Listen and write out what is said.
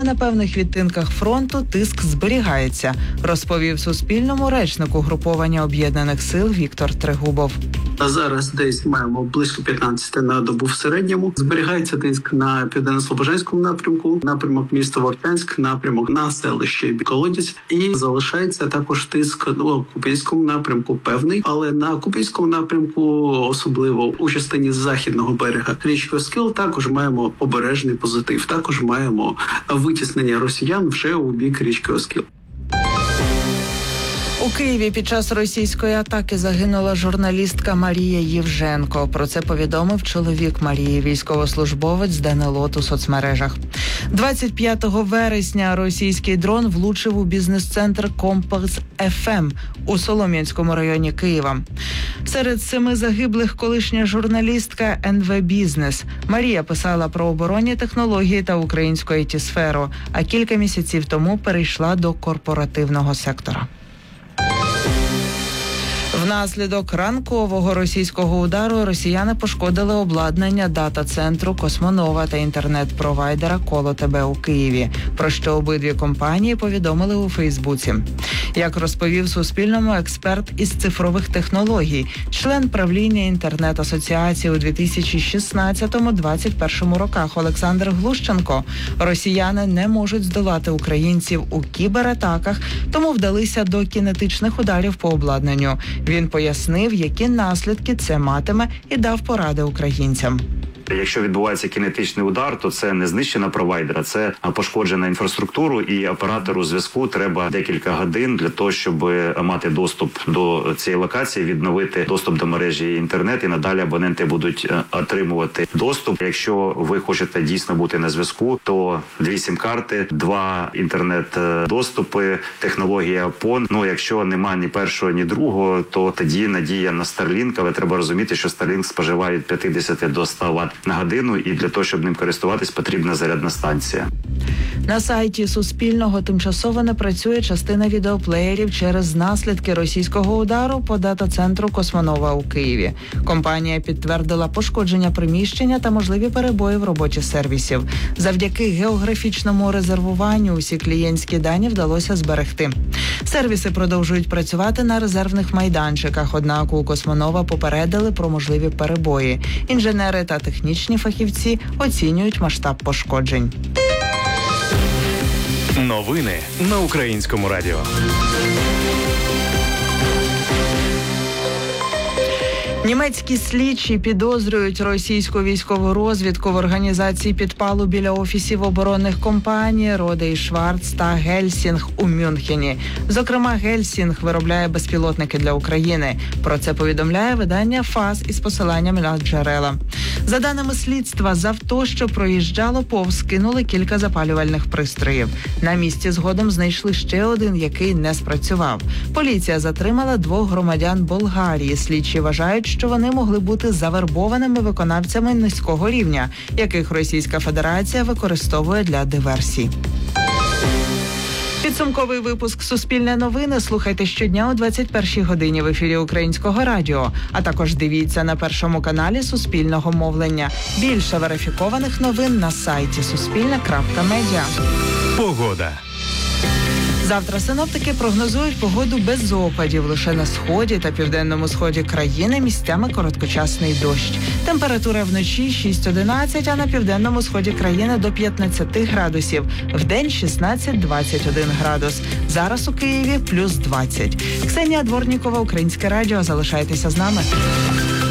на певних відтинках фронту тиск зберігається, розповів Суспільному речник угруповання Об'єднаних сил Віктор Трегубов. Зараз десь маємо близько 15 на добу в середньому. Зберігається тиск на Південно-Слобожанському напрямку, напрямок міста Вовчанськ, напрямок на селище Колодязь. І залишається також тиск на Куп'янському напрямку певний, але на Куп'янському напрямку, особливо у частині західного берега річки Оскіл, також маємо обережний позитив. Також маємо витіснення росіян вже у бік річки Оскіл. У Києві під час російської атаки загинула журналістка Марія Євженко. Про це повідомив чоловік Марії, військовослужбовець ДНЛОТ у соцмережах. 25 вересня російський дрон влучив у бізнес-центр «Компас ФМ» у Солом'янському районі Києва. Серед 7 загиблих колишня журналістка НВ «Бізнес». Марія писала про оборонні технології та українську ІТ-сферу, а кілька місяців тому перейшла до корпоративного сектора. Внаслідок ранкового російського удару росіяни пошкодили обладнання дата-центру «Космонова» та інтернет-провайдера «Коло.ТБ» у Києві, про що обидві компанії повідомили у Фейсбуці. Як розповів Суспільному експерт із цифрових технологій, член правління інтернет-асоціації у 2016-2021 роках Олександр Глущенко, росіяни не можуть здолати українців у кібератаках, тому вдалися до кінетичних ударів по обладнанню. Він пояснив, які наслідки це матиме, і дав поради українцям. Якщо відбувається кінетичний удар, то це не знищена провайдера, це пошкоджена інфраструктуру, і оператору зв'язку треба декілька годин для того, щоб мати доступ до цієї локації, відновити доступ до мережі інтернет, і надалі абоненти будуть отримувати доступ. Якщо ви хочете дійсно бути на зв'язку, то 2 сім-карти, 2 інтернет-доступи, технологія PON. Якщо нема ні першого, ні другого, то тоді надія на Starlink, але треба розуміти, що Starlink споживає від 50 до 100 Вт на годину, і для того, щоб ним користуватись, потрібна зарядна станція. На сайті Суспільного тимчасово не працює частина відеоплеєрів через наслідки російського удару по дата-центру «Космонова» у Києві. Компанія підтвердила пошкодження приміщення та можливі перебої в роботі сервісів. Завдяки географічному резервуванню усі клієнтські дані вдалося зберегти. Сервіси продовжують працювати на резервних майданчиках, однак у «Космонова» попередили про можливі перебої. Інженери та технічні фахівці оцінюють масштаб пошкоджень. Новини на Українському радіо. Німецькі слідчі підозрюють російську військову розвідку в організації підпалу біля офісів оборонних компаній Роде і Шварц та Гельсінг у Мюнхені. Зокрема, Гельсінг виробляє безпілотники для України. Про це повідомляє видання ФАС із посиланням на джерела. За даними слідства, з авто, що проїжджало повз, кинули кілька запалювальних пристроїв. На місці згодом знайшли ще один, який не спрацював. Поліція затримала 2 громадян Болгарії. Слідчі вважають, що вони могли бути завербованими виконавцями низького рівня, яких Російська Федерація використовує для диверсій. Підсумковий випуск «Суспільне новини» слухайте щодня о 21-й годині в ефірі Українського радіо, а також дивіться на Першому каналі Суспільного мовлення. Більше верифікованих новин на сайті suspilne.media. Погода. Завтра синоптики прогнозують погоду без опадів. Лише на сході та південному сході країни місцями короткочасний дощ. Температура вночі 6-11, а на південному сході країни до 15 градусів. Вдень 16-21 градус. Зараз у Києві плюс 20. Ксенія Дворнікова, Українське радіо. Залишайтеся з нами.